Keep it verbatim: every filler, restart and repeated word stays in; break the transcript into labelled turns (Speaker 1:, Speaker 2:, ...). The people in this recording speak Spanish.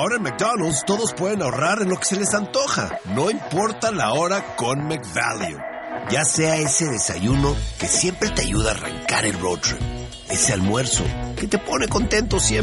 Speaker 1: Ahora en McDonald's todos pueden ahorrar en lo que se les antoja. No importa la hora con McValue. Ya sea ese desayuno que siempre te ayuda a arrancar el road trip. Ese almuerzo que te pone contento siempre.